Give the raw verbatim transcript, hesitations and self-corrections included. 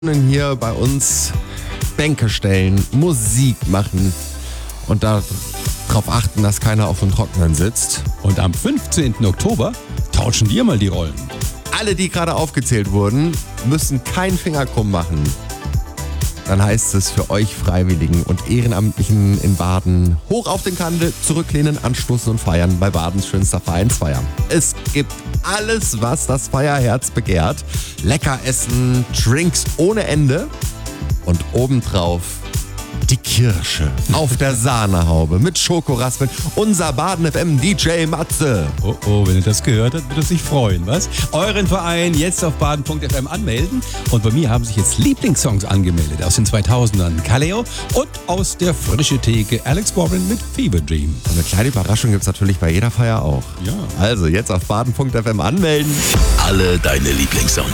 Hier bei uns Bänke stellen, Musik machen und darauf achten, dass keiner auf dem Trockenen sitzt. Und am fünfzehnten Oktober tauschen wir mal die Rollen. Alle, die gerade aufgezählt wurden, müssen keinen Finger krumm machen. Dann heißt es für euch Freiwilligen und Ehrenamtlichen in Baden hoch auf den Kandel, zurücklehnen, anstoßen und feiern bei Badens schönster Vereinsfeier. Es gibt alles, was das Feierherz begehrt. Lecker essen, Drinks ohne Ende und obendrauf die Kirsche auf der Sahnehaube mit Schokoraspeln. Unser Baden F M D J Matze. Oh oh, wenn ihr das gehört habt, wird er sich freuen, was? Euren Verein jetzt auf baden punkt f m anmelden. Und bei mir haben sich jetzt Lieblingssongs angemeldet aus den zweitausendern. Kaleo und aus der Frische Theke Alex Warren mit Fever Dream. Eine kleine Überraschung gibt es natürlich bei jeder Feier auch. Ja. Also jetzt auf baden punkt f m anmelden. Alle deine Lieblingssongs.